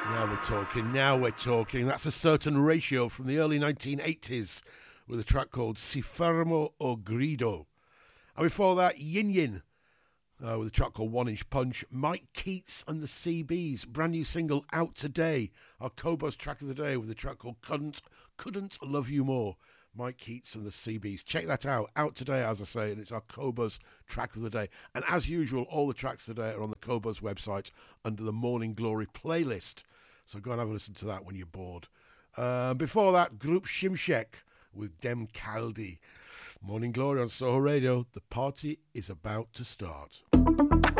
Now we're talking. That's a certain ratio from the early 1980s with a track called Si Fermo o Grido. And before that, Yin Yin with a track called 1 Inch Punch. Mike Keats and the CBs, brand new single out today. Our Cobos track of the day with a track called Couldn't Love You More. Mike Keats and the CBs. Check that out today, as I say, and it's our Cobos track of the day. And as usual, all the tracks today are on the Cobos website under the Morning Glory playlist. So go and have a listen to that when you're bored. Before that, Group Shimshek with Dem Kaldi. Morning Glory on Soho Radio. The party is about to start.